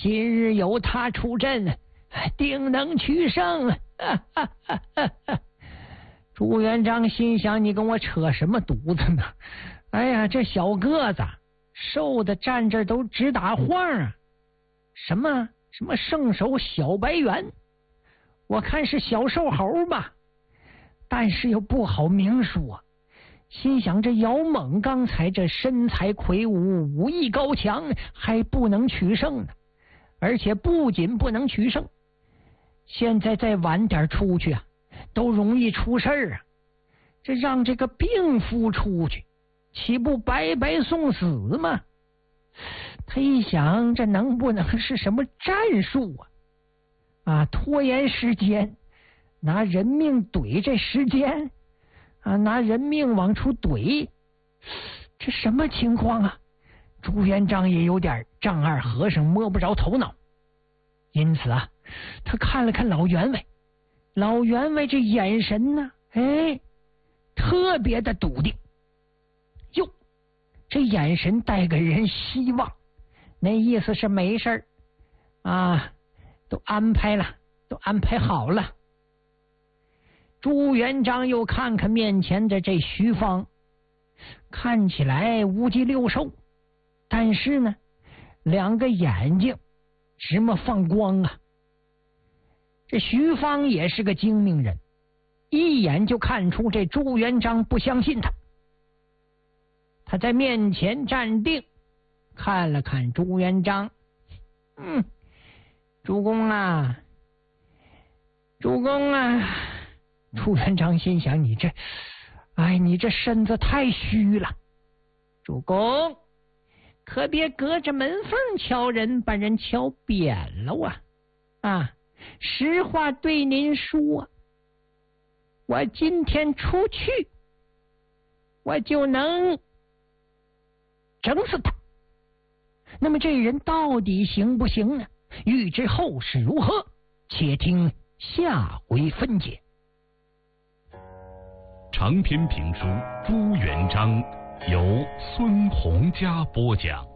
今日有他出阵，定能取胜。朱元璋心想：你跟我扯什么犊子呢？哎呀，这小个子瘦的站这都直打晃啊！什么圣手小白猿，我看是小瘦猴吧，但是又不好明说。心想这姚猛刚才这身材魁梧，武艺高强，还不能取胜呢。而且不仅不能取胜，现在再晚点出去啊，都容易出事儿啊！这让这个病夫出去，岂不白白送死吗？他一想，这能不能是什么战术啊？拖延时间，拿人命怼这时间啊，拿人命往出怼，这什么情况啊？朱元璋也有点丈二和尚摸不着头脑，因此啊，他看了看老员外，老员外这眼神呢，特别的笃定。哟，这眼神带给人希望，那意思是没事儿啊，都安排了，都安排好了。朱元璋又看看面前的这徐芳，看起来无鸡六兽，但是呢，两个眼睛直么放光啊！这徐芳也是个精明人，一眼就看出这朱元璋不相信他。他在面前站定，看了看朱元璋，主公啊，主公啊！朱元璋心想：你这身子太虚了，主公可别隔着门缝敲人，把人敲扁了啊！实话对您说，我今天出去，我就能整死他。那么这人到底行不行呢？欲知后事如何，且听下回分解。 长篇评书《朱元璋》由孙洪嘉播讲。